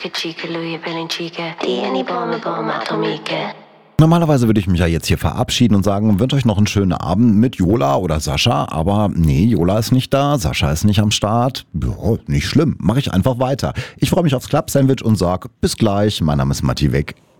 Normalerweise würde ich mich ja jetzt hier verabschieden und sagen, wünsche euch noch einen schönen Abend mit Jola oder Sascha, aber nee, Jola ist nicht da, Sascha ist nicht am Start. Ja, nicht schlimm, mache ich einfach weiter. Ich freue mich aufs Club-Sandwich und sag bis gleich, mein Name ist Matti Weg.